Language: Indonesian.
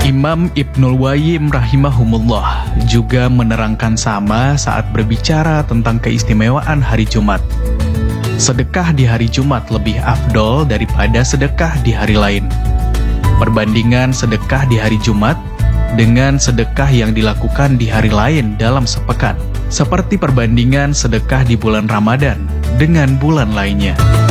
Imam Ibnul Qayyim rahimahumullah juga menerangkan sama saat berbicara tentang keistimewaan hari Jumat. Sedekah di hari Jumat lebih afdol daripada sedekah di hari lain. Perbandingan sedekah di hari Jumat dengan sedekah yang dilakukan di hari lain dalam sepekan, seperti perbandingan sedekah di bulan Ramadan dengan bulan lainnya.